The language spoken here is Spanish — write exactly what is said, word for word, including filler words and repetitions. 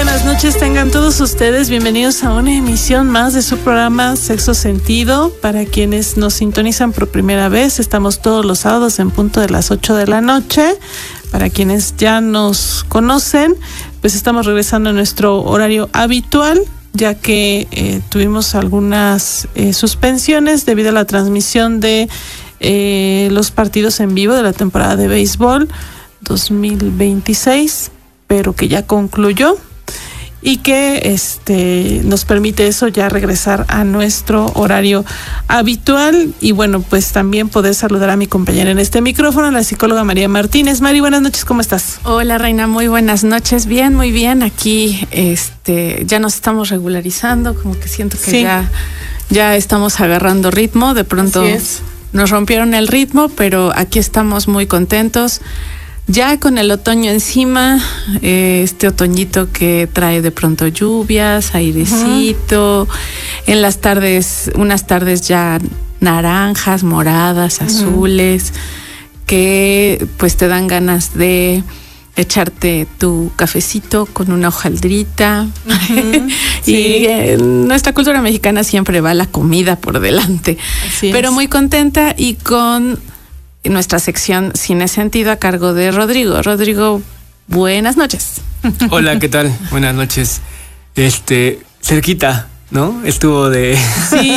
buenas noches tengan todos ustedes. Bienvenidos a una emisión más de su programa Sexo Sentido. Para quienes nos sintonizan por primera vez, estamos todos los sábados en punto de las ocho de la noche. Para quienes ya nos conocen, pues estamos regresando a nuestro horario habitual, ya que eh, tuvimos algunas eh, suspensiones debido a la transmisión de eh, los partidos en vivo de la temporada de béisbol dos mil veintiséis, pero que ya concluyó y que este nos permite eso ya regresar a nuestro horario habitual. Y bueno, pues también poder saludar a mi compañera en este micrófono, la psicóloga María Martínez. Mari, buenas noches, ¿cómo estás? Hola, Reina, muy buenas noches. Bien, muy bien. Aquí este ya nos estamos regularizando, como que siento que sí. ya, ya estamos agarrando ritmo. De pronto nos rompieron el ritmo, pero aquí estamos muy contentos. Ya con el otoño encima, eh, este otoñito que trae de pronto lluvias, airecito, uh-huh. en las tardes, unas tardes ya naranjas, moradas, uh-huh. azules, que pues te dan ganas de echarte tu cafecito con una hojaldrita. Uh-huh. Sí. Y en nuestra cultura mexicana siempre va la comida por delante. Así pero es. Muy contenta y con nuestra sección Cine Sentido a cargo de Rodrigo. Rodrigo, buenas noches. Hola, ¿qué tal? Buenas noches. Este, cerquita, ¿no? Estuvo de... Sí,